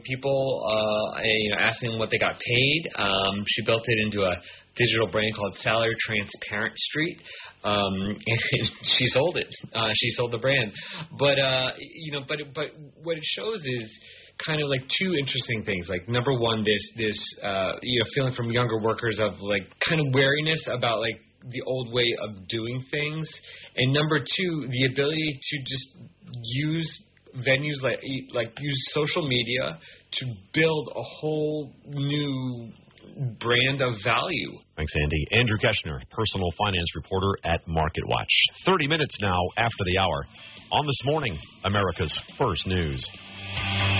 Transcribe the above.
People asking what they got paid. She built it into a digital brand called Salary Transparent Street, and she sold it. She sold the brand, but what it shows is kind of like two interesting things. Like, number one, this feeling from younger workers of like kind of wariness about like the old way of doing things, and number two, the ability to just use venues like use social media to build a whole new brand of value. Thanks, Andy. Andrew Keshner, personal finance reporter at MarketWatch. 30 minutes now after the hour on This Morning, America's First News.